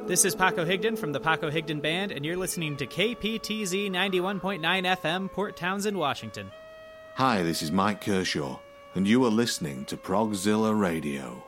This is Paco Higdon from the Paco Higdon Band, and you're listening to KPTZ 91.9 FM, Port Townsend, Washington. Hi, this is Mike Kershaw, and you are listening to Progzilla Radio.